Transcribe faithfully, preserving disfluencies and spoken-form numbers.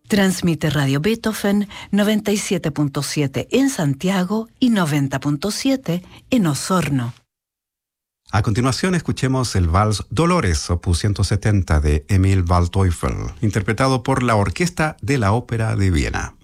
Transmite Radio Beethoven noventa y siete punto siete en Santiago y noventa punto siete en Osorno. A continuación escuchemos el Vals Dolores, opus ciento setenta de Emil Waldteufel, interpretado por la Orquesta de la Ópera de Viena.